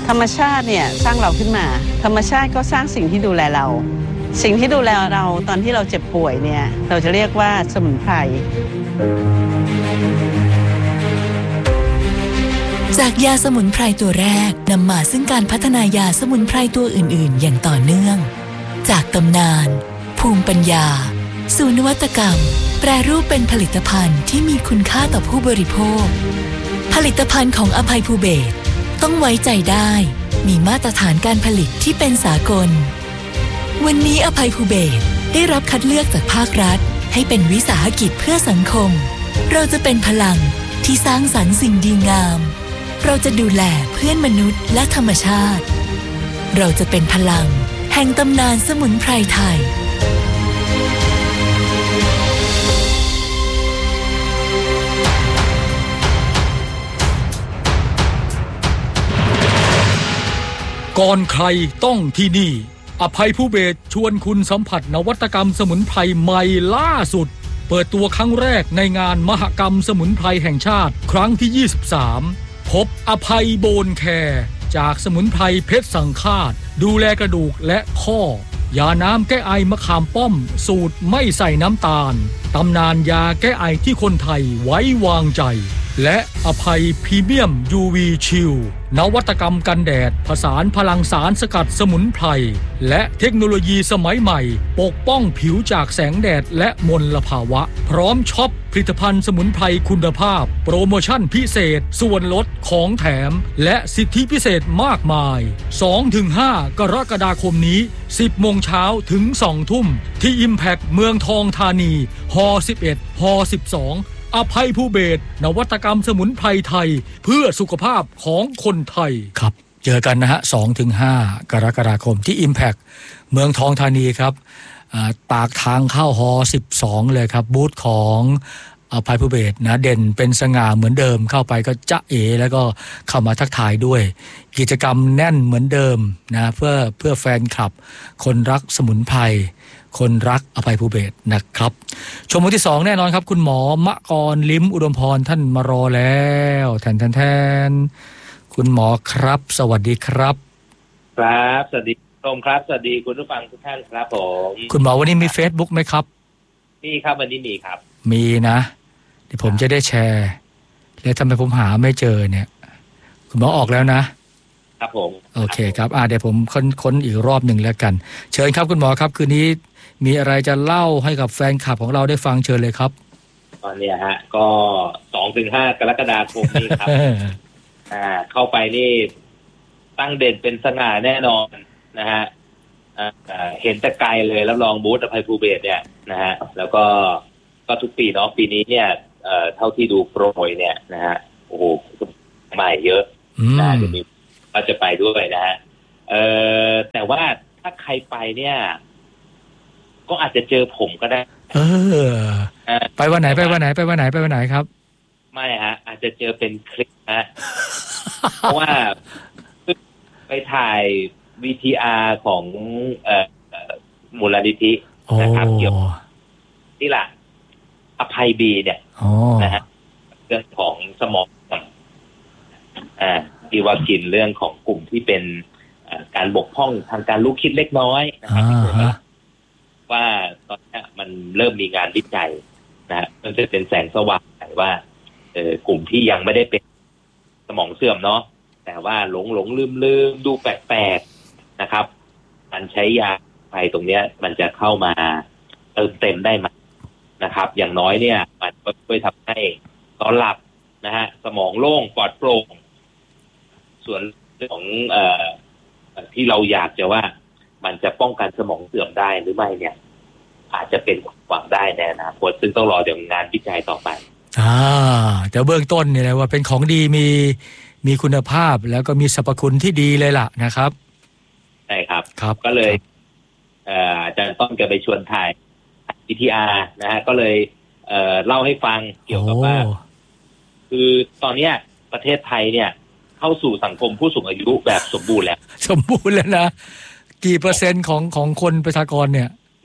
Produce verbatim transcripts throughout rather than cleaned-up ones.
ธรรมชาติเนี่ยสร้างเราขึ้นมาธรรมชาติก็สร้างสิ่งที่ดูแลเราสิ่งที่ดูแลเราตอนที่เราเจ็บป่วยเนี่ยเราจะเรียกว่าสมุนไพรจากยาสมุนไพรตัวแรกนำมาซึ่งการพัฒนายาสมุนไพรตัวอื่นๆอย่างต่อเนื่องจากตำนานภูมิปัญญาสู่นวัตกรรมแปรรูปเป็นผลิตภัณฑ์ที่มีคุณค่าต่อผู้บริโภคผลิตภัณฑ์ของอภัยภูเบศรต้องไว้ใจได้มีมาตรฐานการผลิตที่เป็นสากลวันนี้อภัยภูเบศรได้รับคัดเลือกจากภาครัฐให้เป็นวิสาหกิจเพื่อสังคมเราจะเป็นพลังที่สร้างสรรค์สิ่งดีงามเราจะดูแลเพื่อนมนุษย์และธรรมชาติเราจะเป็นพลังแห่งตำนานสมุนไพรไทยก่อนใครต้องที่นี่อภัยภูเบศรชวนคุณสัมผัสนวัตกรรมสมุนไพรใหม่ล่าสุดเปิดตัวครั้งแรกในงานมหกรรมสมุนไพรแห่งชาติครั้งที่ยี่สิบสามพบอภัยโบนแคร์จากสมุนไพรเพชรสังฆาตดูแลกระดูกและข้อยาน้ำแก้ไอมะขามป้อมสูตรไม่ใส่น้ำตาลตำนานยาแก้ไอที่คนไทยไว้วางใจและอภัยพรีเมียม ยู วี ชิลนวัตกรรมกันแดดผสานพลังสารสกัดสมุนไพรและเทคโนโลยีสมัยใหม่ปกป้องผิวจากแสงแดดและมลภาวะพร้อมช็อปผลิตภัณฑ์สมุนไพรคุณภาพโปรโมชั่นพิเศษส่วนลดของแถมและสิทธิพิเศษมากมาย สองถึงห้า กรกฎาคมนี้ สิบโมงเช้าถึง สองทุ่มที่ Impact เมืองทองธานีฮสิบเอ็ดฮสิบสองอภัยภูเบศรนวัตกรรมสมุนไพรไทยเพื่อสุขภาพของคนไทยครับเจอกันนะฮะ สองถึงห้า กรกฎาคมที่ Impact เมืองทองธานีครับปากทางเข้าฮสิบสองเลยครับบูธของอภัยภูเบศรนะเด่นเป็นสง่าเหมือนเดิมเข้าไปก็จ๊ะเอ๋แล้วก็เข้ามาทักทายด้วยกิจกรรมแน่นเหมือนเดิมนะเพื่อเพื่อแฟนคลับคนรักสมุนไพรคนรักอภัยภูเบศรนะครับชมวันที่สองแน่นอนครับคุณหมอมะกรลิ้มอุดมพรท่านมารอแล้วแทนแทนแทนคุณหมอครับสวัสดีครับครับสวัสดีชมครับสวัสดีคุณผู้ฟังทุกท่านครับผมคุณหมอวันนี้มี Facebook ไหมครับมีครับวันนี้มีครับมีนะเดี๋ยวผมจะได้แชร์แล้วทำไมผมหาไม่เจอเนี่ยคุณหมอออกแล้วนะครับผมโอเคครับอ่าเดี๋ยวผมค้นค้นอีกรอบหนึ่งแล้วกันเชิญครับคุณหมอครับคืนนี้มีอะไรจะเล่าให้กับแฟนคลับของเราได้ฟังเชิญเลยครับตอนนี้ฮะก็ สองถึงห้า กรกฎาคมนี้ครับ อ่าเข้าไปนี่ตั้งเด่นเป็นสง่าแน่นอนนะฮะอ่าเห็นแต่ไกลเลยรับรองบูธอภัยภูเบศรเนี่ยนะฮะแล้วก็ก็ทุกปีเนาะปีนี้เนี่ยเอ่อเท่าที่ดูโปรยเนี่ยนะฮะโอ้โหใหม่เยอะนะจะมีก็จะไปด้วยนะฮะเอ่อแต่ว่าถ้าใครไปเนี่ยก็อาจจะเจอผมก็ได้เออไปวันไหนไปวันไหนไปวันไหนไปวันไหนครับไม่ฮะอาจจะเจอเป็นคลิปฮะ เพราะว่าไปถ่าย วี ที อาร์ ของเอ่อมูลนิธินะครับเกี่ยวนี่แหละอภัยบีเนี่ยนะฮะเรื่องของสมองอ่าที่ว่ากินเรื่องของกลุ่มที่เป็นการบกพร่องทางการรู้คิดเล็กน้อยนะครับว่าตอนนี้มันเริ่มมีงานวิจัยนะฮะมันจะเป็นแสงสว่างว่าเออกลุ่มที่ยังไม่ได้เป็นสมองเสื่อมเนาะแต่ว่าหลงหลงลืมลืมดูแปลกๆนะครับการใช้ยาไปตรงเนี้ยมันจะเข้ามาเติมเต็มได้ไหมนะครับอย่างน้อยเนี่ยมันก็ช่วยทำให้ตอนหลับนะฮะสมองโล่งปลอดโปร่งส่วนเรื่องของเอ่อที่เราอยากจะว่ามันจะป้องกันสมองเสื่อมได้หรือไม่เนี่ยอาจจะเป็นหวังได้แน่นะผลซึ่งต้องรอเดี๋ยวงานวิจัยต่อไปอ่าแต่เบื้องต้นเนี่ยนะว่าเป็นของดีมีมีคุณภาพแล้วก็มีสรรพคุณที่ดีเลยล่ะนะครับใช่ครับครับก็เลยเอ่ออาจารย์ต้นแกไปชวนถ่าย วี ที อาร์ นะฮะก็เลยเอ่อเล่าให้ฟังเกี่ยวกับว่าคือตอนเนี้ยประเทศไทยเนี่ยเข้าสู่สังคมผู้สูงอายุแบบสมบูรณ์แล้วสมบูรณ์แล้วนะกี่เปอร์เซ็นต์ของของคนประชากรเนี่ย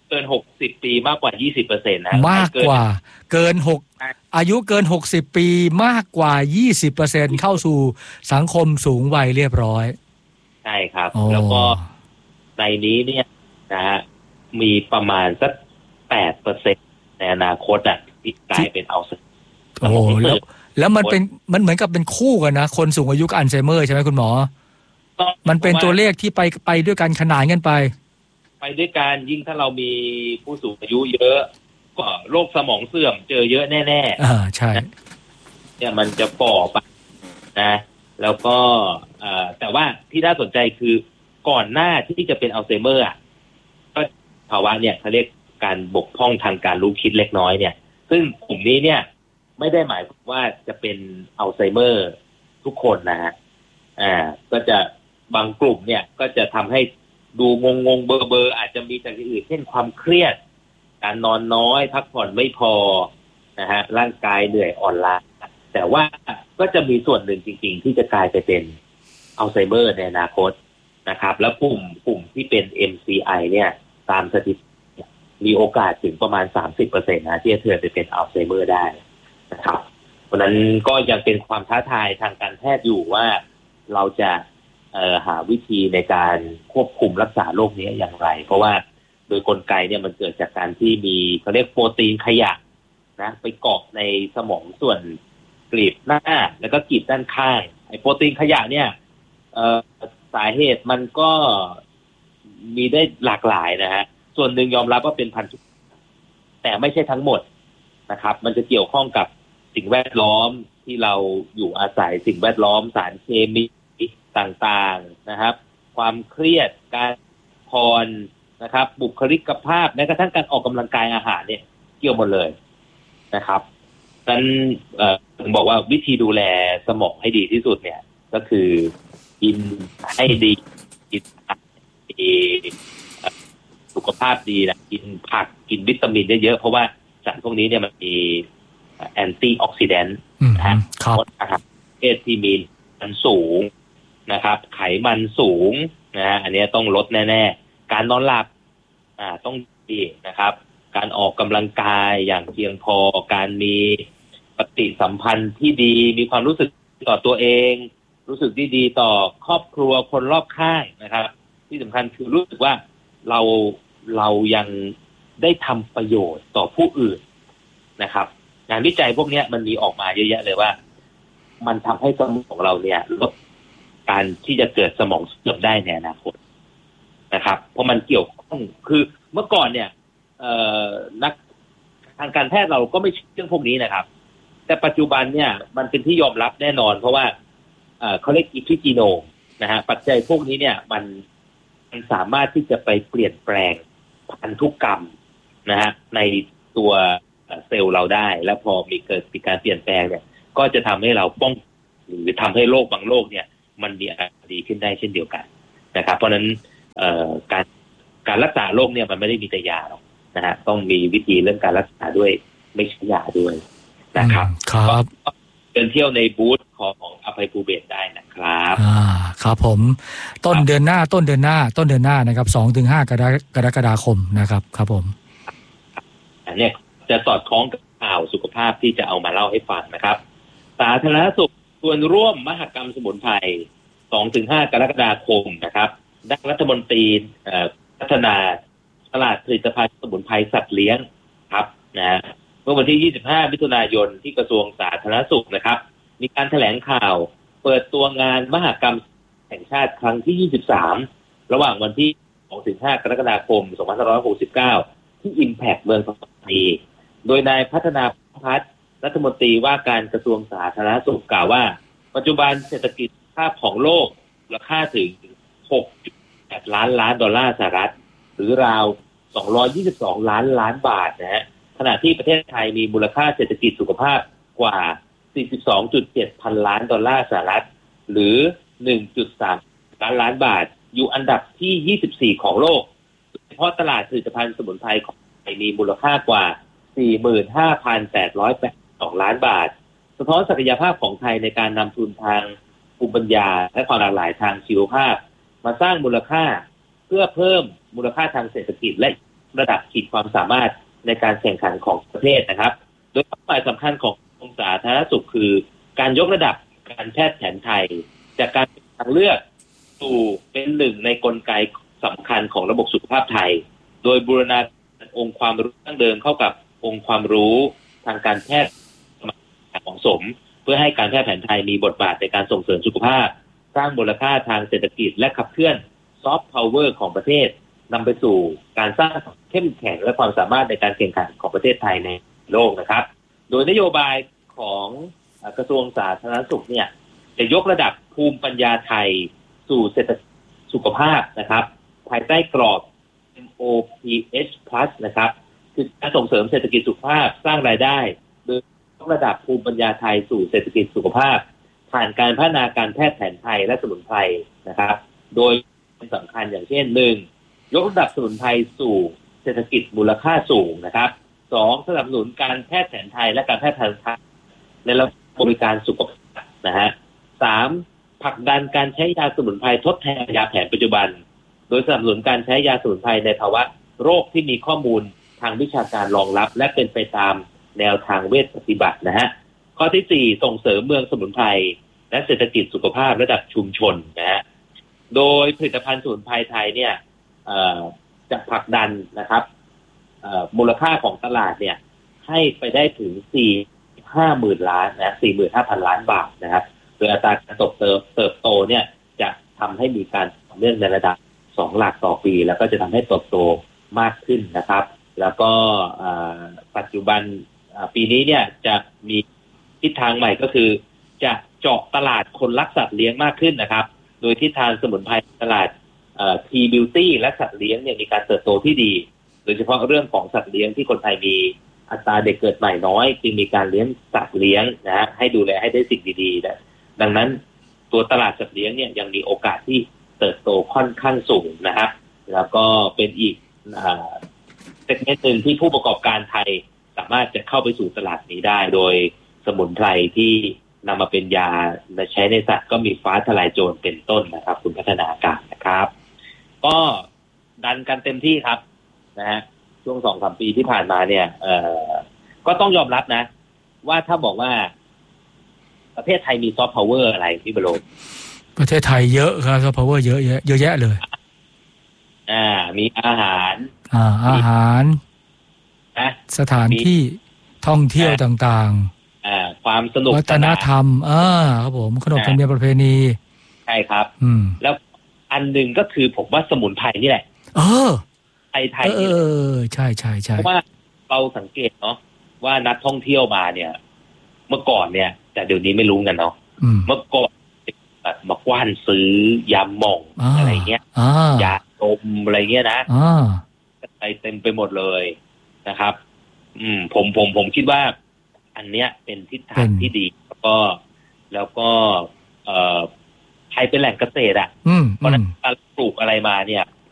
เกินหกสิบปีมากกว่า ยี่สิบเปอร์เซ็นต์ นะมากกว่าเกินหกอายุเกินหกสิบปีมากกว่า ยี่สิบเปอร์เซ็นต์ เข้าสู่สังคมสูงวัยเรียบร้อยใช่ครับแล้วก็ในนี้เนี่ยนะฮะมีประมาณสัก แปดเปอร์เซ็นต์ ในอนาคตอ่ะที่กลายเป็นอัลไซเมอร์โอ้แล้วแล้วมันเป็นมันเหมือนกับเป็นคู่กันนะคนสูงอายุกับอัลไซเมอร์ใช่ไหมคุณหมอมันเป็นตัวเลขที่ไปไปด้วยกันขนานกันไปไปด้วยกันยิ่งถ้าเรามีผู้สูงอายุเยอะก็โรคสมองเสื่อมเจอเยอะแน่ๆอ่าใช่เนี่ยมันจะก่อไปนะแล้วก็แต่ว่าที่น่าสนใจคือก่อนหน้าที่จะเป็นอัลไซเมอร์อ่ะก็ภาวะเนี่ยเขาเรียกการบกพร่องทางการรู้คิดเล็กน้อยเนี่ยซึ่งกลุ่มนี้เนี่ยไม่ได้หมายความว่าจะเป็นอัลไซเมอร์ทุกคนนะฮะอ่าก็จะบางกลุ่มเนี่ยก็จะทำให้ดูงงงเบอร์เบอร์อาจจะมีจากที่อื่นเช่นความเครียดการนอนน้อยพักผ่อนไม่พอนะฮะร่างกายเหนื่อยอ่อนล้าแต่ว่าก็จะมีส่วนหนึ่งจริงๆที่จะกลายไปเป็นอัลไซเมอร์ในอนาคตนะครับแล้วกลุ่มกลุ่มที่เป็น เอ็ม ซี ไอ เนี่ยตามสถิติมีโอกาสถึงประมาณ สามสิบเปอร์เซ็นต์ นะที่จะเทิร์นไปเป็นอัลไซเมอร์ได้นะครับเพราะนั้นก็ยังเป็นความท้าทายทางการแพทย์อยู่ว่าเราจะเอ่อหาวิธีในการควบคุมรักษาโรคนี้อย่างไรเพราะว่าโดยกลไกเนี่ยมันเกิดจากการที่มีเขาเรียกโปรตีนขยะนะไปเกาะในสมองส่วนกลีบหน้าแล้วก็กลีบด้านข้างไอ้โปรตีนขยะเนี่ยเอ่อสาเหตุมันก็มีได้หลากหลายนะฮะส่วนหนึ่งยอมรับว่าเป็นพันธุแต่ไม่ใช่ทั้งหมดนะครับมันจะเกี่ยวข้องกับสิ่งแวดล้อมที่เราอยู่อาศัยสิ่งแวดล้อมสารเคมีต่างๆนะครับความเครียดการพรนะครับบุคลิกภาพแม้กระทั่งการออกกำลังกายอาหารเนี่ยเกี่ยวหมดเลยนะครับฉะนั้นถึงบอกว่าวิธีดูแลสมองให้ดีที่สุดเนี่ยก็คือกินให้ดีกินดีสุขภาพดีนะกินผักกินวิตามินเยอะๆเพราะว่าสารพวกนี้เนี่ยมันมีแอนตี้ออกซิแดนต์นะฮะลดอาหารประเภทที่มีมันสูงนะครับไขมันสูงนะฮะอันนี้ต้องลดแน่ๆการนอนหลับอ่าต้องดีนะครับการออกกำลังกายอย่างเพียงพอการมีปฏิสัมพันธ์ที่ดีมีความรู้สึกต่อตัวเองรู้สึกดีๆต่อครอบครัวคนรอบข้างนะครับที่สำคัญคือรู้สึกว่าเราเรายังได้ทำประโยชน์ต่อผู้อื่นนะครับงานวิจัยพวกนี้มันมีออกมาเยอะแยะเลยว่ามันทำให้สมองของเราเนี่ยลดการที่จะเกิดสมองเสื่อมได้ในอนาคตนะครับเพราะมันเกี่ยวข้องคือเมื่อก่อนเนี่ยนักทางการแพทย์เราก็ไม่เชื่อเรื่องพวกนี้นะครับแต่ปัจจุบันเนี่ยมันเป็นที่ยอมรับแน่นอนเพราะว่าเขาเรียกอิพิจีโนมนะฮะปัจจัยพวกนี้เนี่ยมันมันสามารถที่จะไปเปลี่ยนแปลงพันธุกรรมนะฮะในตัวเซลล์เราได้แล้วพอมีเกิดการเปลี่ยนแปลงเนี่ยก็จะทำให้เราป้องหรือทำให้โรคบางโรคเนี่ยมันมีอาการดีขึ้นได้เช่นเดียวกันนะครับเพราะฉะนั้นการการรักษาโรคเนี่ยมันไม่ได้มีแต่ยาหรอกนะฮะต้องมีวิธีเรื่องการรักษาด้วยไม่ใช่ยาด้วยนะครับครับเดินเที่ยวในบูธของอภัยภูเบศได้นะครับอ่าครับผมต้นเดือนหน้าต้นเดือนหน้าต้นเดือนหน้านะครับ สองถึงห้า กรกฎาคมนะครับครับผมอันนี้จะสอดคล้องกับข่าวสุขภาพที่จะเอามาเล่าให้ฟังนะครับสาธารณสุขส่วนร่วมมหกรรมสมุนไพร สองถึงห้า กรกฎาคมนะครับด้านรัฐมนตรีพัฒนาตลาดผลิตภัณฑ์สมุนไพรสัตว์เลี้ยงครับนะเมื่อวันที่ยี่สิบห้ามิถุนายนที่กระทรวงสาธารณสุขนะครับมีการแถลงข่าวเปิดตัวงานมหกรรมแห่งชาติครั้งที่ยี่สิบสามระหว่างวันที่สองถึงห้ากรกฎาคมสองพันห้าร้อยหกสิบเก้าที่ Impact เมืองทองธานีโดยนายพัฒนาพัฒน์รัฐมนตรีว่าการกระทรวงสาธารณสุขกล่าวว่าปัจจุบันเศรษฐกิจภาพของโลกมูลค่าถึง หกจุดแปด ล้านล้านดอลลาร์สหรัฐหรือราวสองร้อยยี่สิบสองล้านล้านบาทนะฮะขณะที่ประเทศไทยมีมูลค่าเศรษฐกิจสุขภาพกว่า สี่สิบสองจุดเจ็ด พันล้านดอลลาร์สหรัฐหรือ หนึ่งจุดสาม ล้านล้านบาทอยู่อันดับที่ยี่สิบสี่ของโลกเฉพาะตลาดผลิตภัณฑ์สมุนไพรของไทยมีมูลค่ากว่า สี่หมื่นห้าพันแปดร้อยแปดสิบสอง ล้านบาทสะท้อนศักยภาพของไทยในการนำทุนทางภูมิปัญญาและความหลากหลายทางชีวภาพมาสร้างมูลค่าเพื่อเพิ่มมูลค่าทางเศรษฐกิจและระดับขีดความสามารถในการแข่งขันของประเทศนะครับโดยเป้าหมายสำคัญของกระทรวงสาธารณสุขคือการยกระดับการแพทย์แผนไทยจากการเป็นทางเลือกสู่เป็นหนึ่งในกลไกสำคัญของระบบสุขภาพไทยโดยบูรณาการองค์ความรู้ดั้งเดิมเข้ากับองค์ความรู้ทางการแพทย์เหมาะสมเพื่อให้การแพทย์แผนไทยมีบทบาทในการส่งเสริมสุขภาพสร้างมูลค่าทางเศรษฐกิจและขับเคลื่อนซอฟต์พาวเวอร์ของประเทศนำไปสู่การสร้างเข้มแข็งและความสามารถในการแข่งขันของประเทศไทยในโลกนะครับโดยนโยบายของกระทรวงสาธารณสุขเนี่ยจะยกระดับภูมิปัญญาไทยสู่เศรษฐสุขภาพนะครับภายใต้กรอบ เอ็ม โอ พี เอช พลัส นะครับคือการส่งเสริมเศรษฐกิจสุขภาพสร้างรายได้โดยยกระดับภูมิปัญญาไทยสู่เศรษฐกิจสุขภาพผ่านการพัฒนาการแพทย์แผนไทยและสมุนไพรนะครับโดยสำคัญอย่างเช่นหนึ่งยกระดับสมุนไพรสู่เศรษฐกิจมูลค่าสูงนะครับสองสนับสนุนการแพทย์แผนไทยและการแพทย์แผนไทยในระบบบริการสุขภาพนะฮะสามผลักดันการใช้ยาสมุนไพรทดแทนยาแผนปัจจุบันโดยสนับสนุนการใช้ยาสมุนไพรในภาวะโรคที่มีข้อมูลทางวิชาการรองรับและเป็นไปตามแนวทางเวชปฏิบัตินะฮะข้อที่สี่ส่งเสริมเมืองสมุนไพรและเศรษฐกิจสุขภาพระดับชุมชนนะฮะโดยผลิตภัณฑ์สมุนไพรไทยเนี่ยจะผลักดันนะครับมูลค่าของตลาดเนี่ยให้ไปได้ถึงสี่ห้าหมื่นล้านนะสี่หมื่นห้าพันล้านบาทนะครับโดยอัตราการเติบโตเติบโตเนี่ยจะทำให้มีการเนื่องในระดับสองหลักต่อปีแล้วก็จะทำให้เติบโตมากขึ้นนะครับแล้วก็ปัจจุบันปีนี้เนี่ยจะมีทิศทางใหม่ก็คือจะเจาะตลาดคนรักสัตว์เลี้ยงมากขึ้นนะครับโดยทิศทางสมุนไพรตลาดทีบิวตี้และสัตว์เลี้ยงเนี่ยมีการเติบโตที่ดีโดยเฉพาะเรื่องของสัตว์เลี้ยงที่คนไทยมีอัตราเด็กเกิดใหม่น้อยจึงมีการเลี้ยงสัตว์เลี้ยงนะฮะให้ดูแลให้ได้สิ่งดีๆนะดังนั้นตัวตลาดสัตว์เลี้ยงเนี่ยยังมีโอกาสที่เติบโตค่อนข้างสูงนะครับแล้วก็เป็นอีกเซกเมนต์หนึ่งที่ผู้ประกอบการไทยสามารถจะเข้าไปสู่ตลาดนี้ได้โดยสมุนไพรที่นำมาเป็นยาใช้ในสัตว์ก็มีฟ้าทลายโจรเป็นต้นนะครับคุณพัฒนาการนะครับก็ดันกันเต็มที่ครับนะฮะช่วงสองสามปีที่ผ่านมาเนี่ยเอ่อก็ต้องยอมรับนะว่าถ้าบอกว่าประเทศไทยมีซอฟต์พาวเวอร์อะไรพี่บรมประเทศไทยเยอะครับซอฟต์พาวเวอร์เยอะเยอะเยอะแยะเลยอ่ามีอาหารอ่าอาหารนะสถานที่ท่องเที่ยวต่างๆอ่าความสนุกวัฒนธรรมอ่าครับผมขนบธรรมเนียมประเพณีใช่ครับอืมแล้วอันหนึ่งก็คือผมว่าสมุนไพรนี่แหละเออไทยไทยเออใช่ใช่ใช่เพราะว่าเราสังเกตเนาะว่านักท่องเที่ยวมาเนี่ยเมื่อก่อนเนี่ยแต่เดี๋ยวนี้ไม่รู้กันเนาะเมื่อก่อนแบบมากว้านซื้อยาหม่องอะไรเงี้ยยาดมอะไรเงี้ยนะไปเต็มไปหมดเลยนะครับอืมผมผมผมคิดว่าอันเนี้ยเป็นทิศทางที่ดีแล้วก็แล้วก็เอ่อไทยเป็นแหล่งเกษตรอ่ะเพราะฉะนั้นการปลูกอะไรมาเนี่ย